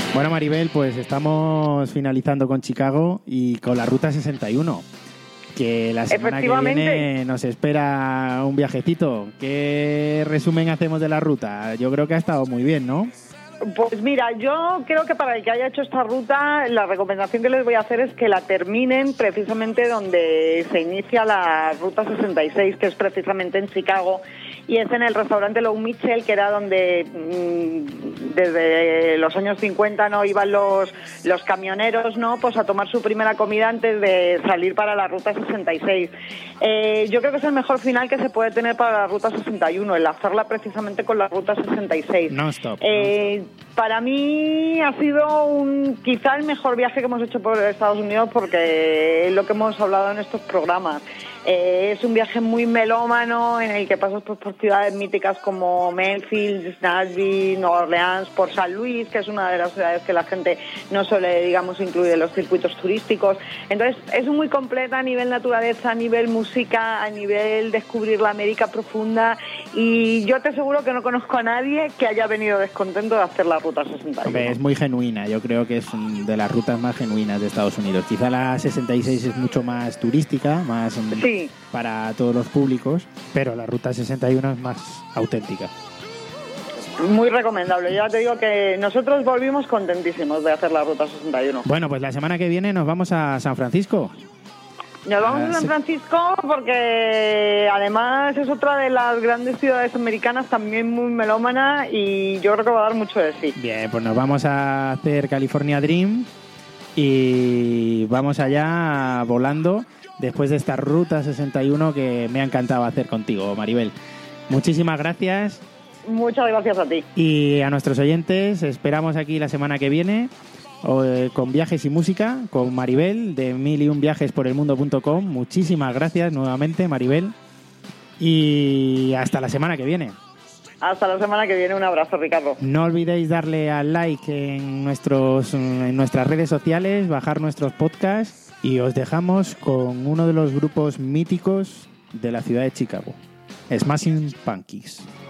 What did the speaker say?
Bueno, Maribel, pues estamos finalizando con Chicago y con la Ruta 61, que la semana que viene nos espera un viajecito. ¿Qué resumen hacemos de la ruta? Yo creo que ha estado muy bien, ¿no? Pues mira, yo creo que para el que haya hecho esta ruta, la recomendación que les voy a hacer es que la terminen precisamente donde se inicia la Ruta 66, que es precisamente en Chicago, y es en el restaurante Lou Mitchell, que era donde desde los años 50 no iban los camioneros, ¿no? Pues a tomar su primera comida antes de salir para la Ruta 66. Yo creo que es el mejor final que se puede tener para la Ruta 61, enlazarla precisamente con la Ruta 66. Non-stop. Para mí ha sido quizá el mejor viaje que hemos hecho por Estados Unidos, porque es lo que hemos hablado en estos programas. Es un viaje muy melómano en el que pasas por ciudades míticas como Memphis, Nashville, Nueva Orleans, por San Luis, que es una de las ciudades que la gente no suele, digamos, incluir en los circuitos turísticos. Entonces es muy completa a nivel naturaleza, a nivel música, a nivel descubrir la América profunda, y yo te aseguro que no conozco a nadie que haya venido descontento de hacer la Ruta 61. Hombre, es muy genuina, yo creo que es de las rutas más genuinas de Estados Unidos. Quizá la 66 es mucho más turística, más para todos los públicos, pero la Ruta 61 es más auténtica. Muy recomendable. Ya te digo que nosotros volvimos contentísimos de hacer la Ruta 61. Bueno, pues la semana que viene nos vamos a San Francisco. Nos vamos a San Francisco porque además es otra de las grandes ciudades americanas, también muy melómana, y yo creo que va a dar mucho de sí. Bien, pues nos vamos a hacer California Dream y vamos allá volando después de esta Ruta 61 que me ha encantado hacer contigo, Maribel. Muchísimas gracias. Muchas gracias a ti. Y a nuestros oyentes, esperamos aquí la semana que viene con Viajes y Música, con Maribel de 1001viajesporelmundo.com. Muchísimas gracias nuevamente, Maribel. Y hasta la semana que viene. Hasta la semana que viene. Un abrazo, Ricardo. No olvidéis darle al like en nuestras redes sociales, bajar nuestros podcasts, y os dejamos con uno de los grupos míticos de la ciudad de Chicago, Smashing Pumpkins.